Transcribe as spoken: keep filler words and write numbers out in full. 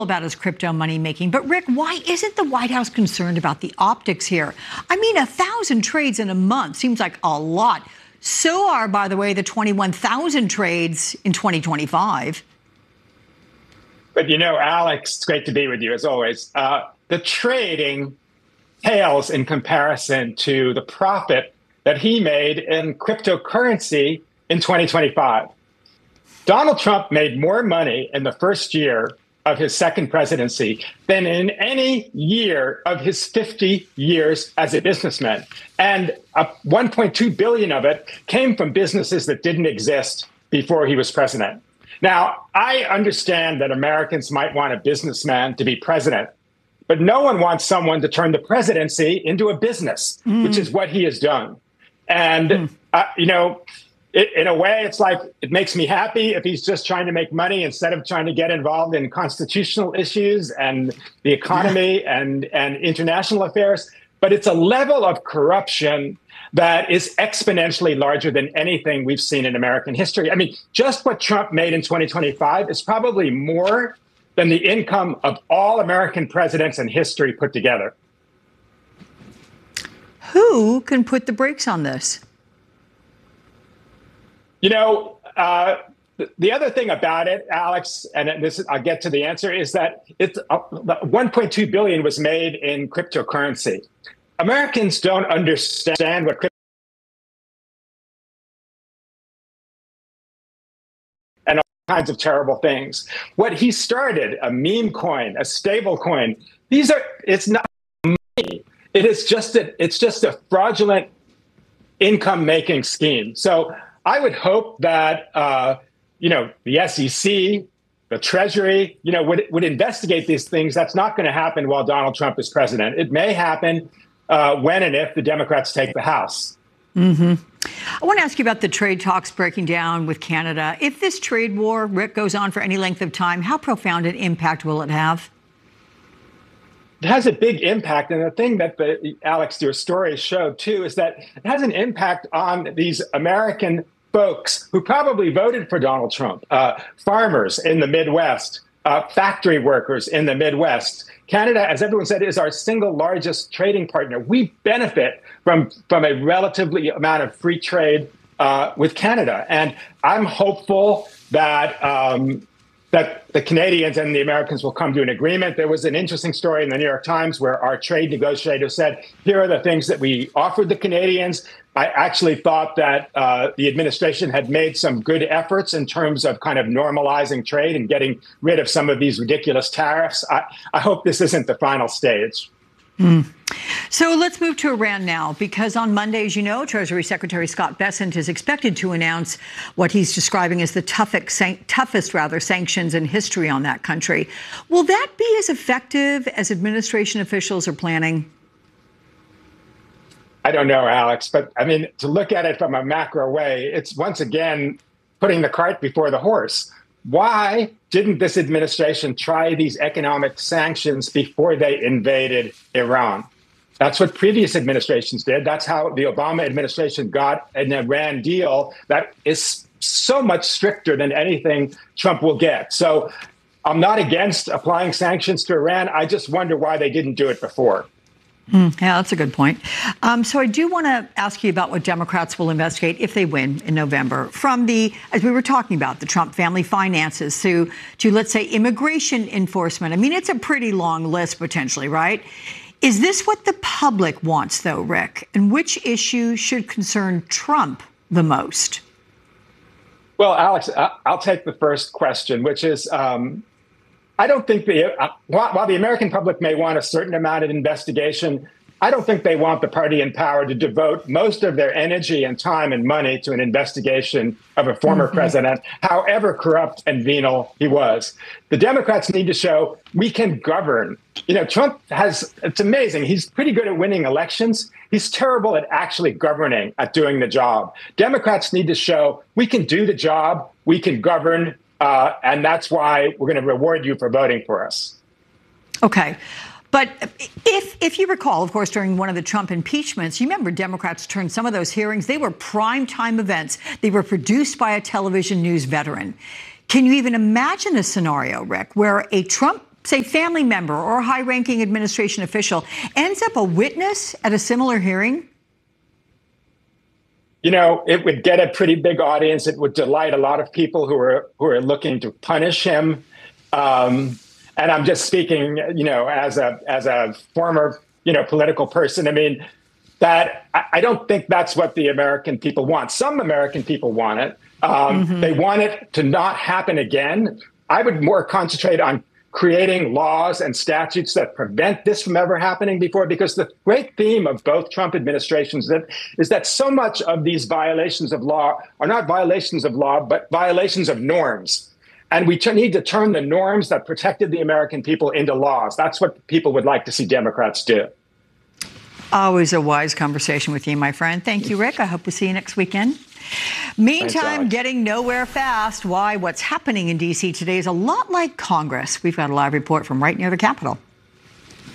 about his crypto money making. But Rick, why isn't the White House concerned about the optics here? I mean, a thousand trades in a month seems like a lot. So are, by the way, the twenty-one thousand trades in twenty twenty-five. But, you know, Alex, it's great to be with you as always. Uh, the trading pales in comparison to the profit that he made in cryptocurrency in twenty twenty-five. Donald Trump made more money in the first year of his second presidency than in any year of his fifty years as a businessman. And uh, one point two billion of it came from businesses that didn't exist before he was president. Now, I understand that Americans might want a businessman to be president, but no one wants someone to turn the presidency into a business, mm. which is what he has done. And, mm. uh, you know, It, in a way, it's like it makes me happy if he's just trying to make money instead of trying to get involved in constitutional issues and the economy and, and international affairs. But it's a level of corruption that is exponentially larger than anything we've seen in American history. I mean, just what Trump made in twenty twenty-five is probably more than the income of all American presidents in history put together. Who can put the brakes on this? You know, uh, the other thing about it, Alex, and this I'll get to the answer, is that it's uh, one point two billion was made in cryptocurrency. Americans don't understand what crypto and all kinds of terrible things. What he started, a meme coin, a stable coin, these are it's not money. It is just a, it's just a fraudulent income making scheme. So I would hope that, uh, you know, the S E C, the Treasury, you know, would, would investigate these things. That's not going to happen while Donald Trump is president. It may happen uh, when and if the Democrats take the House. Mm-hmm. I want to ask you about the trade talks breaking down with Canada. If this trade war, Rick, goes on for any length of time, how profound an impact will it have? It has a big impact. And the thing that, the, Alex, your story showed, too, is that it has an impact on these American folks who probably voted for Donald Trump, uh, farmers in the Midwest, uh, factory workers in the Midwest. Canada, as everyone said, is our single largest trading partner. We benefit from, from a relatively amount of free trade uh, with Canada. And I'm hopeful that um, that the Canadians and the Americans will come to an agreement. There was an interesting story in the New York Times where our trade negotiator said, here are the things that we offered the Canadians. I actually thought that uh, the administration had made some good efforts in terms of kind of normalizing trade and getting rid of some of these ridiculous tariffs. I, I hope this isn't the final stage. Mm. So let's move to Iran now, because on Monday, as you know, Treasury Secretary Scott Bessent is expected to announce what he's describing as the toughest, toughest rather, sanctions in history on that country. Will that be as effective as administration officials are planning? I don't know, Alex, but I mean, to look at it from a macro way, it's once again putting the cart before the horse. Why didn't this administration try these economic sanctions before they invaded Iran? That's what previous administrations did. That's how the Obama administration got an Iran deal that is so much stricter than anything Trump will get. So I'm not against applying sanctions to Iran. I just wonder why they didn't do it before. Mm, yeah, that's a good point. Um, so I do want to ask you about what Democrats will investigate if they win in November. From the, as we were talking about, the Trump family finances to, to let's say, immigration enforcement. I mean, it's a pretty long list potentially, right? Is this what the public wants, though, Rick? And which issue should concern Trump the most? Well, Alex, I'll take the first question, which is, um, I don't think the, uh, while the American public may want a certain amount of investigation, I don't think they want the party in power to devote most of their energy and time and money to an investigation of a former mm-hmm. president, however corrupt and venal he was. The Democrats need to show we can govern. You know, Trump has, it's amazing. He's pretty good at winning elections. He's terrible at actually governing, at doing the job. Democrats need to show we can do the job, we can govern, uh, and that's why we're going to reward you for voting for us. Okay. But if if you recall, of course, during one of the Trump impeachments, you remember Democrats turned some of those hearings. They were primetime events. They were produced by a television news veteran. Can you even imagine a scenario, Rick, where a Trump say, family member or high-ranking administration official ends up a witness at a similar hearing? You know, it would get a pretty big audience. It would delight a lot of people who are who are looking to punish him. Um, and I'm just speaking, you know, as a as a former, you know, political person. I mean, that I, I don't think that's what the American people want. Some American people want it. Um, mm-hmm. They want it to not happen again. I would more concentrate on creating laws and statutes that prevent this from ever happening before, because the great theme of both Trump administrations that is that so much of these violations of law are not violations of law, but violations of norms. And we t- need to turn the norms that protected the American people into laws. That's what people would like to see Democrats do. Always a wise conversation with you, my friend. Thank you, Rick. I hope we see you next weekend. Meantime, Thanks, getting nowhere fast. Why? What's happening in D C today is a lot like Congress. We've got a live report from right near the Capitol.